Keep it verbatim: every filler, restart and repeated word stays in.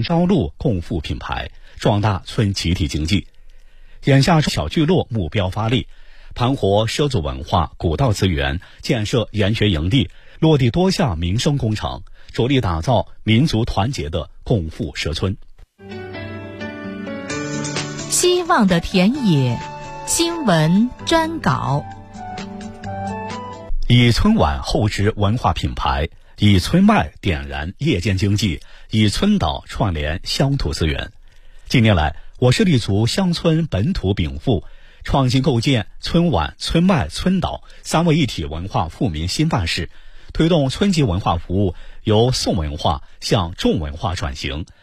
招录共富品牌，壮大村集体经济。眼下小聚落目标发力，盘活畲族文化、古道资源，建设研学营地，落地多项民生工程，着力打造民族团结的共富社村。 希望的田野新闻专稿。 以村晚厚植文化品牌，以村脉点燃夜间经济，以村岛串联乡土资源。近年来，我市立足乡村本土禀赋，创新构建村晚、村脉、村岛三位一体文化富民新范式，推动村级文化服务由宋文化向重文化转型，